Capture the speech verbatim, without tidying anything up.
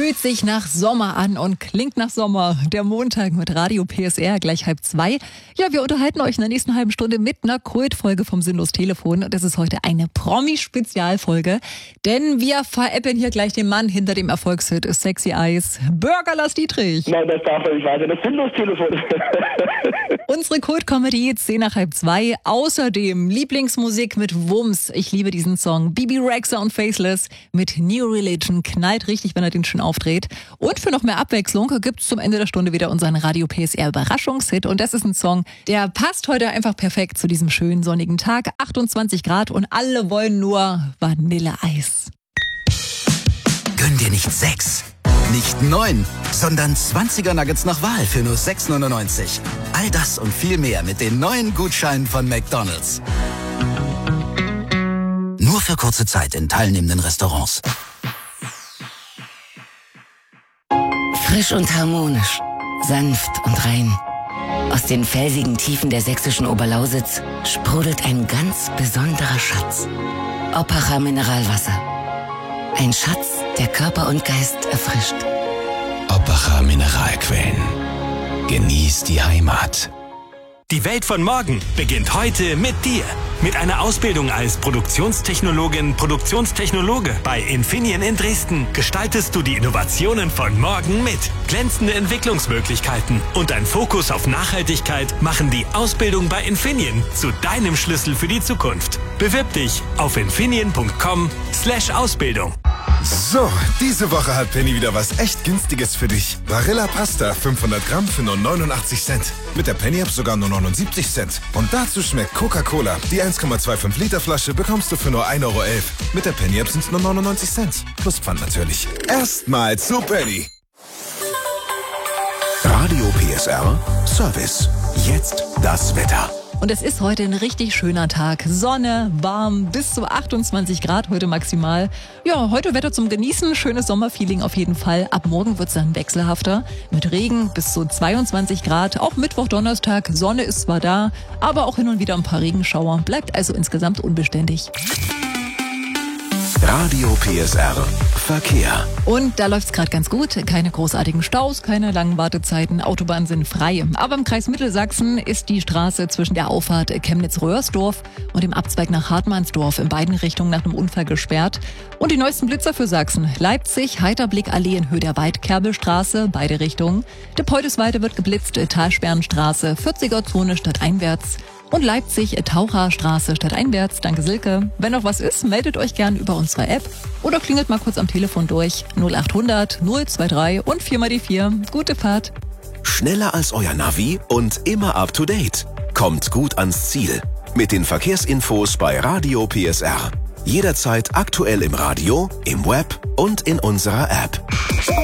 Fühlt sich nach Sommer an und klingt nach Sommer. Der Montag mit Radio P S R, gleich halb zwei. Ja, wir unterhalten euch in der nächsten halben Stunde mit einer Kultfolge vom Sinnlos Telefon. Das ist heute eine Promi-Spezialfolge, denn wir veräppeln hier gleich den Mann hinter dem Erfolgshit Sexy Eyes, Bürger Lars Dietrich. Nein, das darf er nicht weiter, das Sinnlos Telefon. Unsere Kult-Comedy, zehn nach halb zwei. Außerdem Lieblingsmusik mit Wumms. Ich liebe diesen Song. Bibi Rexha und Faceless mit New Religion. Knallt richtig, wenn er den schön aufdreht. Und für noch mehr Abwechslung gibt's zum Ende der Stunde wieder unseren Radio P S R Überraschungshit. Und das ist ein Song, der passt heute einfach perfekt zu diesem schönen sonnigen Tag. achtundzwanzig Grad und alle wollen nur Vanilleeis. Gönn dir nicht sechs, nicht neun, sondern zwanziger Nuggets nach Wahl für nur sechs neunundneunzig. All das und viel mehr mit den neuen Gutscheinen von McDonald's. Nur für kurze Zeit in teilnehmenden Restaurants. Frisch und harmonisch, sanft und rein. Aus den felsigen Tiefen der sächsischen Oberlausitz sprudelt ein ganz besonderer Schatz. Oppacher Mineralwasser. Ein Schatz, der Körper und Geist erfrischt. Oppacher Mineralquellen. Genieß die Heimat. Die Welt von morgen beginnt heute mit dir. Mit einer Ausbildung als Produktionstechnologin, Produktionstechnologe bei Infineon in Dresden gestaltest du die Innovationen von morgen mit. Glänzende Entwicklungsmöglichkeiten und ein Fokus auf Nachhaltigkeit machen die Ausbildung bei Infineon zu deinem Schlüssel für die Zukunft. Bewirb dich auf infineon punkt com slash Ausbildung. So, diese Woche hat Penny wieder was echt Günstiges für dich. Barilla Pasta, fünfhundert Gramm für nur neunundachtzig Cent. Mit der Penny-App sogar nur neunundsiebzig Cent. Und dazu schmeckt Coca-Cola. Die eins Komma fünfundzwanzig Liter Flasche bekommst du für nur ein Euro elf. Mit der Penny-App sind es nur neunundneunzig Cent. Plus Pfand natürlich. Erstmal zu Penny. Radio P S R Service. Jetzt das Wetter. Und es ist heute ein richtig schöner Tag. Sonne, warm, bis zu achtundzwanzig Grad heute maximal. Ja, heute Wetter zum Genießen, schönes Sommerfeeling auf jeden Fall. Ab morgen wird's dann wechselhafter mit Regen bis zu zweiundzwanzig Grad. Auch Mittwoch, Donnerstag, Sonne ist zwar da, aber auch hin und wieder ein paar Regenschauer. Bleibt also insgesamt unbeständig. Radio P S R Verkehr. Und da läuft's gerade ganz gut. Keine großartigen Staus, keine langen Wartezeiten. Autobahnen sind frei. Aber im Kreis Mittelsachsen ist die Straße zwischen der Auffahrt Chemnitz-Röhrsdorf und dem Abzweig nach Hartmannsdorf in beiden Richtungen nach einem Unfall gesperrt. Und die neuesten Blitzer für Sachsen. Leipzig, Heiterblick-Allee in Höhe der Weid-Kerbelstraße, beide Richtungen. Depoldesweide wird geblitzt, Talsperrenstraße, vierziger Zone stadteinwärts. Und Leipzig, Taucherstraße stadteinwärts. Danke Silke. Wenn noch was ist, meldet euch gern über unsere App oder klingelt mal kurz am Telefon durch. null achthundert null drei und vier mal die vier. Gute Fahrt. Schneller als euer Navi und immer up to date. Kommt gut ans Ziel. Mit den Verkehrsinfos bei Radio P S R. Jederzeit aktuell im Radio, im Web und in unserer App.